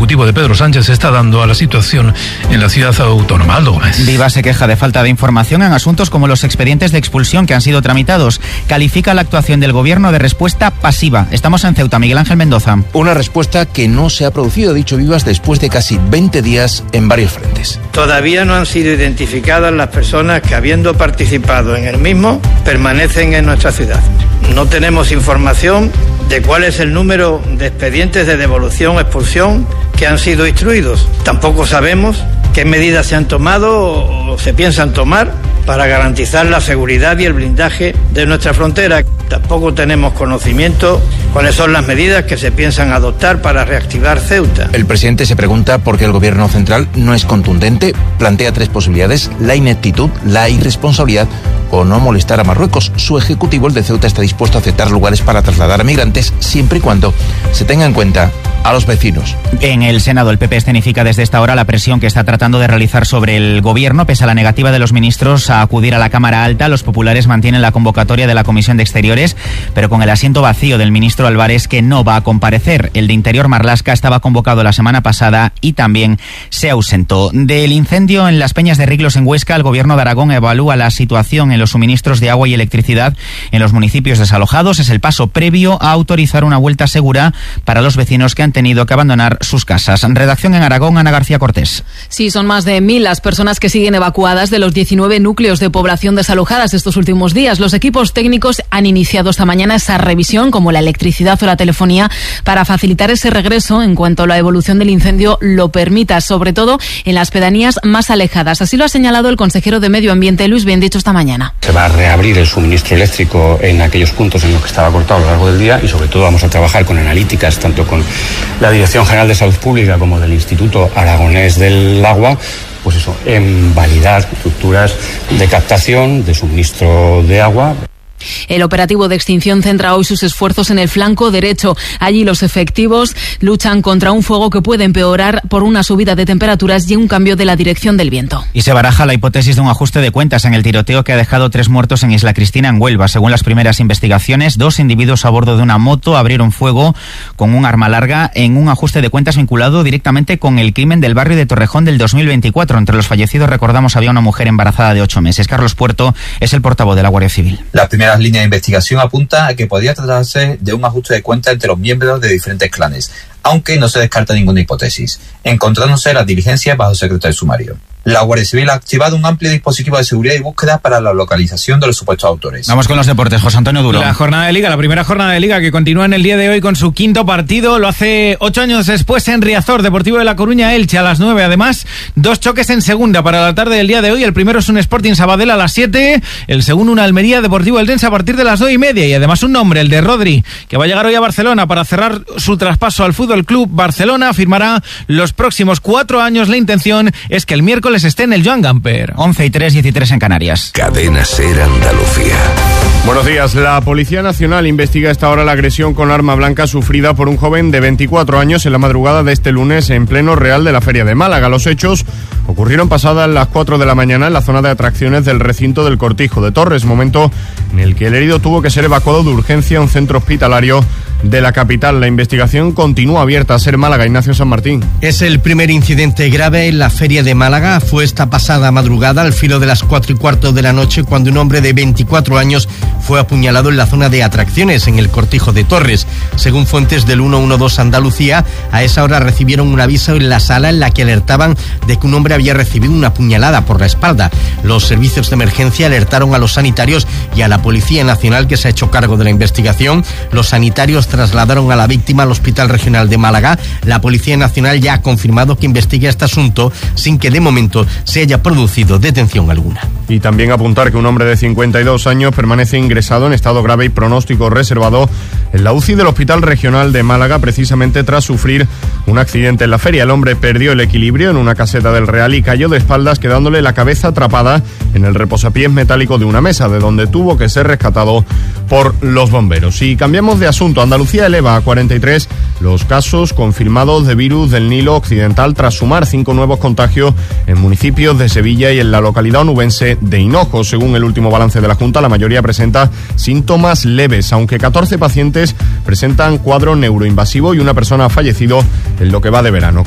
Ejecutivo de Pedro Sánchez se está dando a la situación en la ciudad autónoma. Aldo Gómez. Viva se queja de falta de información en asuntos como los expedientes de expulsión que han sido tramitados. Califica la actuación del gobierno de respuesta pasiva. Estamos en Ceuta. Miguel Ángel Mendoza. Una respuesta que no se ha producido, ha dicho Vivas, después de casi 20 días en varios frentes. Todavía no han sido identificadas las personas que, habiendo participado en el mismo, permanecen en nuestra ciudad. No tenemos información de cuál es el número de expedientes de devolución o expulsión que han sido instruidos. Tampoco sabemos qué medidas se han tomado o se piensan tomar para garantizar la seguridad y el blindaje de nuestra frontera. Tampoco tenemos conocimiento cuáles son las medidas que se piensan adoptar para reactivar Ceuta. El presidente se pregunta por qué el gobierno central no es contundente. Plantea 3 posibilidades: la ineptitud, la irresponsabilidad o no molestar a Marruecos. Su ejecutivo, el de Ceuta, está dispuesto a aceptar lugares para trasladar a migrantes siempre y cuando se tenga en cuenta a los vecinos. En el Senado, el PP escenifica desde esta hora la presión que está tratando de realizar sobre el gobierno. Pese a la negativa de los ministros a acudir a la Cámara Alta, los populares mantienen la convocatoria de la Comisión de Exteriores, pero con el asiento vacío del ministro Álvarez, que no va a comparecer. El de Interior, Marlaska, estaba convocado la semana pasada y también se ausentó. Del incendio en las Peñas de Riglos en Huesca, el gobierno de Aragón evalúa la situación en los suministros de agua y electricidad en los municipios desalojados. Es el paso previo a autorizar una vuelta segura para los vecinos que han tenido que abandonar sus casas. Redacción en Aragón, Ana García Cortés. Sí, son más de 1.000 las personas que siguen evacuadas de los 19 núcleos de población desalojadas estos últimos días. Los equipos técnicos han iniciado esta mañana esa revisión, como la electricidad o la telefonía, para facilitar ese regreso en cuanto la evolución del incendio lo permita, sobre todo en las pedanías más alejadas. Así lo ha señalado el consejero de Medio Ambiente, Luis Bendicho, esta mañana. Se va a reabrir el suministro eléctrico en aquellos puntos en los que estaba cortado a lo largo del día y sobre todo vamos a trabajar con analíticas, tanto con la Dirección General de Salud Pública como del Instituto Aragonés del Agua, pues eso, en validar estructuras de captación, de suministro de agua. El operativo de extinción centra hoy sus esfuerzos en el flanco derecho. Allí los efectivos luchan contra un fuego que puede empeorar por una subida de temperaturas y un cambio de la dirección del viento. Y se baraja la hipótesis de un ajuste de cuentas en el tiroteo que ha dejado 3 muertos en Isla Cristina, en Huelva. Según las primeras investigaciones, 2 individuos a bordo de una moto abrieron fuego con un arma larga en un ajuste de cuentas vinculado directamente con el crimen del barrio de Torrejón del 2024. Entre los fallecidos, recordamos, había una mujer embarazada de 8 meses. Carlos Puerto es el portavoz de la Guardia Civil. Las primeras líneas de investigación apuntan a que podría tratarse de un ajuste de cuentas entre los miembros de diferentes clanes, aunque no se descarta ninguna hipótesis, encontrándose las diligencias bajo secreto de sumario. La Guardia Civil ha activado un amplio dispositivo de seguridad y búsqueda para la localización de los supuestos autores. Vamos con los deportes, José Antonio Duro. La jornada de Liga, la primera jornada de Liga que continúa en el día de hoy con su 5º partido. Lo hace 8 años después en Riazor, Deportivo de La Coruña, Elche a las 9. Además, 2 choques en segunda para la tarde del día de hoy. El primero es un Sporting Sabadell a las 7. El segundo, un Almería Deportivo Eldense a partir de las 2:30. Y además un nombre, el de Rodri, que va a llegar hoy a Barcelona para cerrar su traspaso al Fútbol Club Barcelona. Firmará los próximos 4 años. La intención es que el miércoles esté en el Joan Gamper. 11:03, 13 en Canarias. Cadena SER Andalucía. Buenos días. La Policía Nacional investiga a esta hora la agresión con arma blanca sufrida por un joven de 24 años en la madrugada de este lunes en pleno Real de la Feria de Málaga. Los hechos ocurrieron pasadas las 4 de la mañana en la zona de atracciones del recinto del Cortijo de Torres, momento en el que el herido tuvo que ser evacuado de urgencia a un centro hospitalario de la capital. La investigación continúa abierta. A SER Málaga, Ignacio San Martín. Es el primer incidente grave en la Feria de Málaga. Fue esta pasada madrugada, al filo de las 4:15 de la noche, cuando un hombre de 24 años fue apuñalado en la zona de atracciones, en el Cortijo de Torres. Según fuentes del 112 Andalucía, a esa hora recibieron un aviso en la sala en la que alertaban de que un hombre había recibido una puñalada por la espalda. Los servicios de emergencia alertaron a los sanitarios y a la Policía Nacional, que se ha hecho cargo de la investigación. Los sanitarios trasladaron a la víctima al Hospital Regional de Málaga. La Policía Nacional ya ha confirmado que investiga este asunto sin que de momento se haya producido detención alguna. Y también apuntar que un hombre de 52 años permanece ingresado en estado grave y pronóstico reservado en la UCI del Hospital Regional de Málaga, precisamente tras sufrir un accidente en la feria. El hombre perdió el equilibrio en una caseta del Real y cayó de espaldas, quedándole la cabeza atrapada en el reposapiés metálico de una mesa, de donde tuvo que ser rescatado por los bomberos. Y cambiamos de asunto. Andalucía eleva a 43 los casos confirmados de virus del Nilo Occidental, tras sumar 5 nuevos contagios en municipios de Sevilla y en la localidad onubense de Hinojo. Según el último balance de la Junta, la mayoría presenta síntomas leves, aunque 14 pacientes presentan cuadro neuroinvasivo y una persona ha fallecido en lo que va de verano.